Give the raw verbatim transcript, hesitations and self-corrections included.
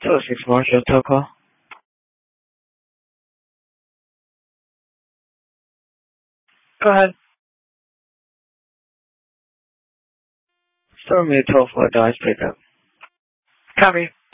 So six Marshall Tucker. Go ahead. Store me a twelve foot dice pickup. Copy.